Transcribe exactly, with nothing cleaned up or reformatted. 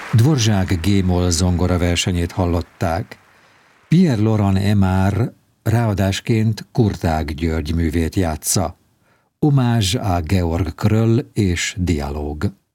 Dvorzsák G-moll zongora versenyét hallották. Pierre Laurent Aimard ráadásként Kurtág György művét játsza. Hommage à Georg Kröll és dialóg.